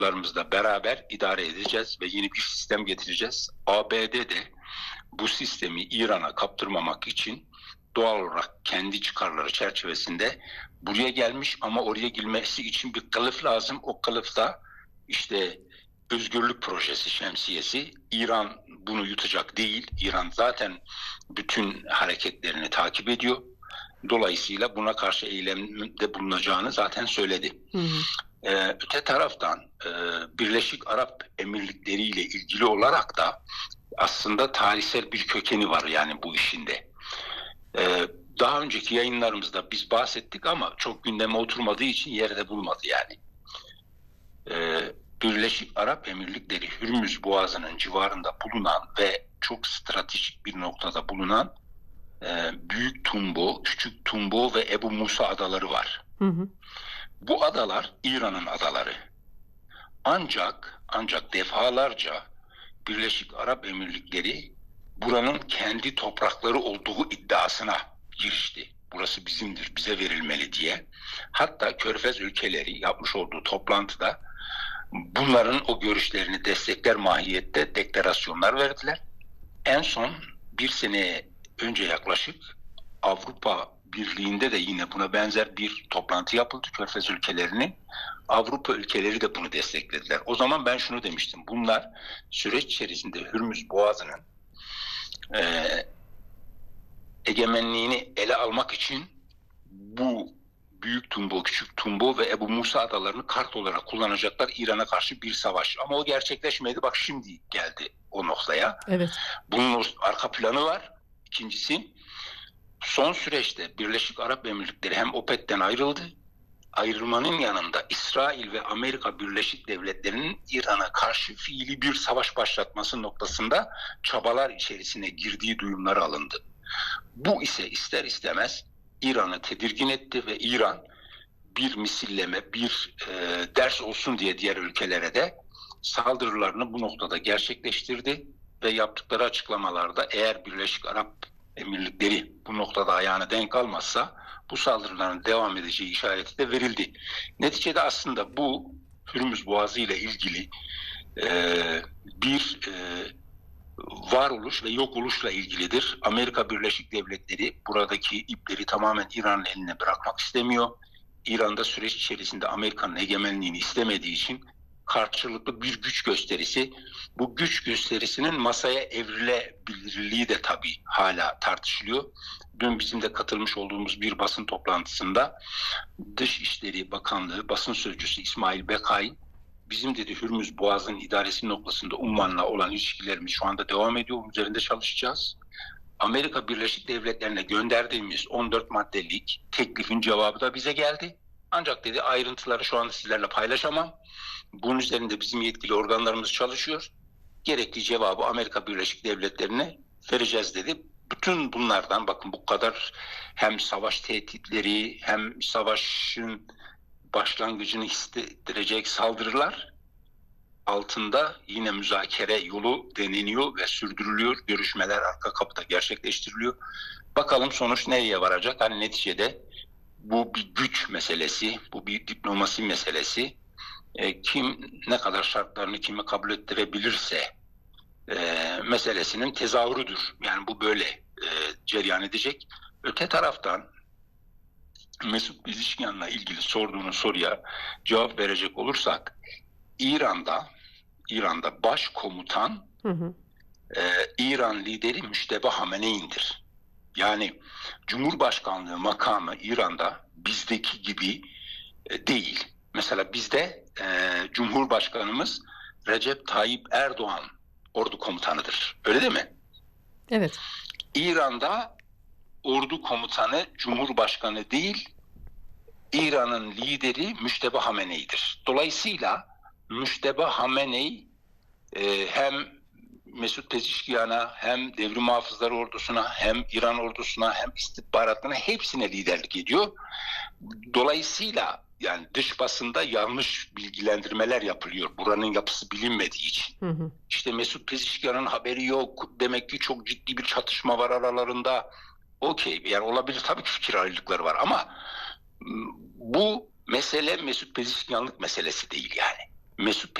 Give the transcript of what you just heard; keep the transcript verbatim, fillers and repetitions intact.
Araplarımızla beraber idare edeceğiz ve yeni bir sistem getireceğiz. A B D de bu sistemi İran'a kaptırmamak için doğal olarak kendi çıkarları çerçevesinde buraya gelmiş ama oraya girmesi için bir kılıf lazım. O kılıf da işte özgürlük projesi şemsiyesi. İran bunu yutacak değil. İran zaten bütün hareketlerini takip ediyor. Dolayısıyla buna karşı eylemde bulunacağını zaten söyledi. Hı hı. Ee, öte taraftan e, Birleşik Arap Emirlikleri ile ilgili olarak da aslında tarihsel bir kökeni var yani bu işinde. Ee, daha önceki yayınlarımızda biz bahsettik ama çok gündeme oturmadığı için yerde bulmadı yani. Ee, Birleşik Arap Emirlikleri Hürmüz Boğazı'nın civarında bulunan ve çok stratejik bir noktada bulunan e, Büyük Tumbo, Küçük Tumbo ve Ebu Musa adaları var. Hı hı. Bu adalar İran'ın adaları. Ancak ancak defalarca Birleşik Arap Emirlikleri buranın kendi toprakları olduğu iddiasına girişti. Burası bizimdir, bize verilmeli diye. Hatta Körfez ülkeleri yapmış olduğu toplantıda bunların o görüşlerini destekler mahiyette deklarasyonlar verdiler. En son bir sene önce yaklaşık Avrupa Birliği'nde de yine buna benzer bir toplantı yapıldı Körfez ülkelerinin. Avrupa ülkeleri de bunu desteklediler. O zaman ben şunu demiştim. Bunlar süreç içerisinde Hürmüz Boğazı'nın e, egemenliğini ele almak için bu Büyük Tumbo, Küçük Tumbo ve Ebu Musa adalarını kart olarak kullanacaklar İran'a karşı bir savaş. Ama o gerçekleşmedi. Bak şimdi geldi o noktaya. Evet. Bunun arka planı var. İkincisi, son süreçte Birleşik Arap Emirlikleri hem OPEC'ten ayrıldı. Ayrılmanın yanında İsrail ve Amerika Birleşik Devletleri'nin İran'a karşı fiili bir savaş başlatması noktasında çabalar içerisine girdiği duyumları alındı. Bu ise ister istemez İran'ı tedirgin etti ve İran bir misilleme, bir e, ders olsun diye diğer ülkelere de saldırılarını bu noktada gerçekleştirdi ve yaptıkları açıklamalarda eğer Birleşik Arap Emirlikleri bu noktada ayağını denk almazsa bu saldırıların devam edeceği işareti de verildi. Neticede aslında bu Hürmüz Boğazı ile ilgili e, bir e, varoluş ve yok oluşla ilgilidir. Amerika Birleşik Devletleri buradaki ipleri tamamen İran'ın eline bırakmak istemiyor. İran'da süreç içerisinde Amerika'nın egemenliğini istemediği için karşılıklı bir güç gösterisi. Bu güç gösterisinin masaya evrilebilirliği de tabii hala tartışılıyor. Dün bizim de katılmış olduğumuz bir basın toplantısında Dışişleri Bakanlığı basın sözcüsü İsmail Bekay, bizim dedi Hürmüz Boğazı'nın idaresi noktasında Umman'la olan ilişkilerimiz şu anda devam ediyor. Üzerinde çalışacağız. Amerika Birleşik Devletleri'ne gönderdiğimiz on dört maddelik teklifin cevabı da bize geldi. Ancak dedi ayrıntıları şu anda sizlerle paylaşamam. Bunun üzerinde bizim yetkili organlarımız çalışıyor. Gerekli cevabı Amerika Birleşik Devletleri'ne vereceğiz dedi. Bütün bunlardan bakın bu kadar hem savaş tehditleri hem savaşın başlangıcını hissettirecek saldırılar altında yine müzakere yolu deneniyor ve sürdürülüyor. Görüşmeler arka kapıda gerçekleştiriliyor. Bakalım sonuç nereye varacak? Hani neticede bu bir güç meselesi, bu bir diplomasi meselesi. E, kim ne kadar şartlarını kime kabul ettirebilirse e, meselesinin tezahürüdür. Yani bu böyle e, cereyan edecek. Öte taraftan Mesut Pezeshkian'la ilgili sorduğunuz soruya cevap verecek olursak İran'da İran'da başkomutan hı hı. E, İran lideri Müşteba Hamene'indir. Yani Cumhurbaşkanlığı makamı İran'da bizdeki gibi e, değil. Mesela bizde e, Cumhurbaşkanımız Recep Tayyip Erdoğan ordu komutanıdır. Öyle değil mi? Evet. İran'da ordu komutanı Cumhurbaşkanı değil, İran'ın lideri Müşteba Hamene'yidir. Dolayısıyla Müşteba Hamenei e, hem Mesut Pezeshkian'a hem Devrim Muhafızları Ordusu'na hem İran ordusuna hem istihbaratına hepsine liderlik ediyor. Dolayısıyla yani dış basında yanlış bilgilendirmeler yapılıyor. Buranın yapısı bilinmediği için. Hı hı. İşte Mesut Pezeshkian'ın haberi yok. Demek ki çok ciddi bir çatışma var aralarında. Okey, yani olabilir tabii ki fikir ayrılıkları var ama bu mesele Mesut Pezeshkian'lık meselesi değil yani. Mesut